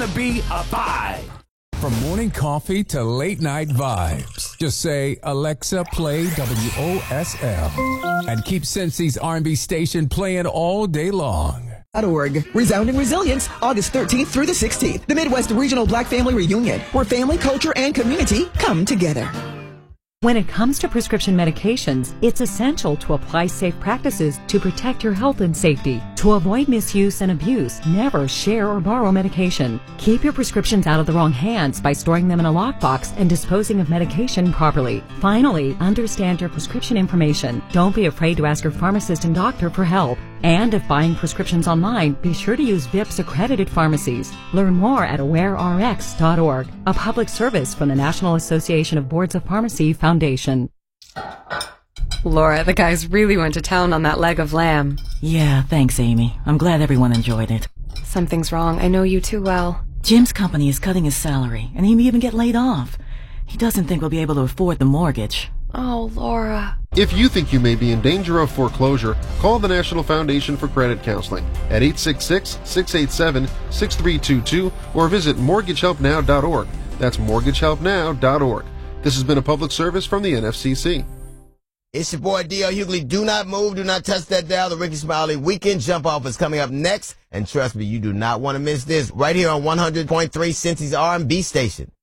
gonna be a vibe. From morning coffee to late night vibes, just say, Alexa, play WOSL. And keep Cincy's R&B station playing all day long. .org. Resounding Resilience, August 13th through the 16th. The Midwest Regional Black Family Reunion, where family, culture, and community come together. When it comes to prescription medications, it's essential to apply safe practices to protect your health and safety. To avoid misuse and abuse, never share or borrow medication. Keep your prescriptions out of the wrong hands by storing them in a lockbox and disposing of medication properly. Finally, understand your prescription information. Don't be afraid to ask your pharmacist and doctor for help. And if buying prescriptions online, be sure to use VIPS accredited pharmacies. Learn more at awarerx.org, a public service from the National Association of Boards of Pharmacy Foundation. Laura, the guys really went to town on that leg of lamb. Yeah, thanks, Amy. I'm glad everyone enjoyed it. Something's wrong. I know you too well. Jim's company is cutting his salary, and he may even get laid off. He doesn't think we'll be able to afford the mortgage. Oh, Laura. If you think you may be in danger of foreclosure, call the National Foundation for Credit Counseling at 866-687-6322 or visit mortgagehelpnow.org. That's mortgagehelpnow.org. This has been a public service from the NFCC. It's your boy D.L. Hughley. Do not move. Do not touch that dial. The Ricky Smiley Weekend Jump Off is coming up next. And trust me, you do not want to miss this right here on 100.3 Cincy's R&B station.